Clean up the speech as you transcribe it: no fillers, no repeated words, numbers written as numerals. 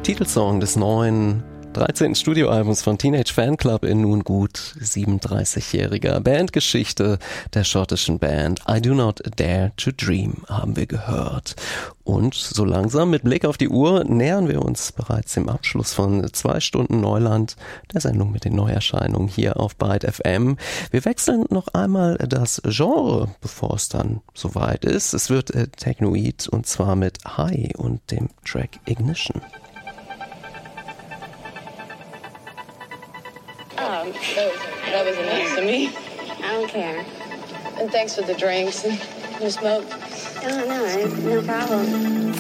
Titelsong des neuen 13. Studioalbums von Teenage Fanclub in nun gut 37-jähriger Bandgeschichte der schottischen Band I Do Not Dare to Dream haben wir gehört. Und so langsam mit Blick auf die Uhr nähern wir uns bereits dem Abschluss von 2 Stunden Neuland, der Sendung mit den Neuerscheinungen hier auf Byte FM. Wir wechseln noch einmal das Genre, bevor es dann soweit ist. Es wird Technoid und zwar mit High und dem Track Ignition. Oh, that was nice to me. I don't care. And thanks for the drinks. You smoke? Oh, no, no problem.